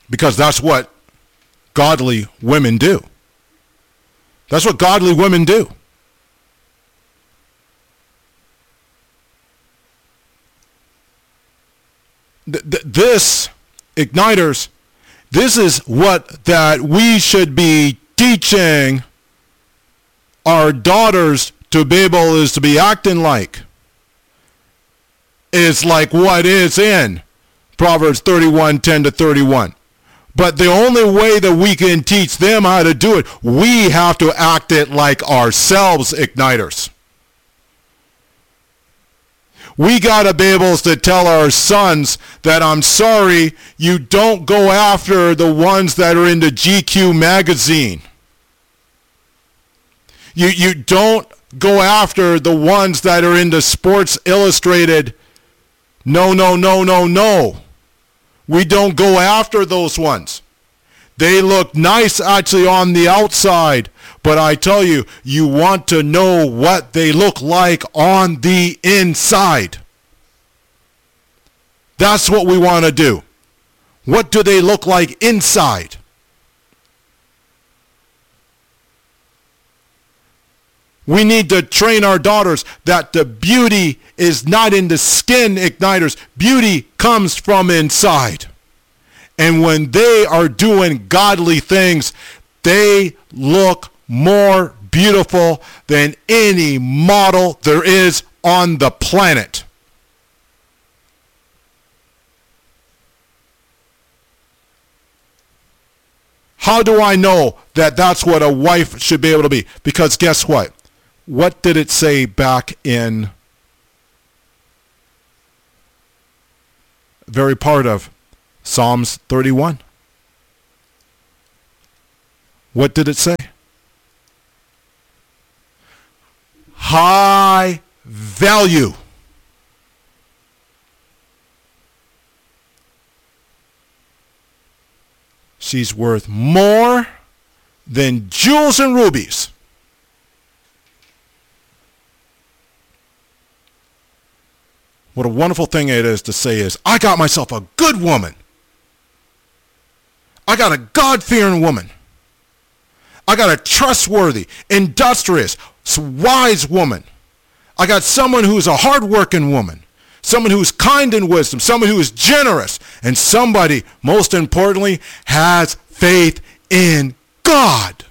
Because that's what godly women do. That's what godly women do. This, Igniters, this is what that we should be teaching our daughters to be able is to be acting like. It's like what is in Proverbs 31:10-31. But the only way that we can teach them how to do it, we have to act it like ourselves, Igniters. We got to be able to tell our sons that, I'm sorry, you don't go after the ones that are in the GQ magazine. You don't go after the ones that are in the Sports Illustrated. No, no, no, no, no. We don't go after those ones. They look nice actually on the outside, but I tell you, you want to know what they look like on the inside. That's what we want to do. What do they look like inside? We need to train our daughters that the beauty is not in the skin, Igniters. Beauty comes from inside. And when they are doing godly things, they look more beautiful than any model there is on the planet. How do I know that that's what a wife should be able to be? Because guess what? What did it say back in the very part of Psalms 31? What did it say? High value. She's worth more than jewels and rubies. What a wonderful thing it is to say is, I got myself a good woman. I got a God-fearing woman. I got a trustworthy, industrious, wise woman. I got someone who's a hard-working woman. Someone who's kind in wisdom. Someone who is generous. And somebody, most importantly, has faith in God.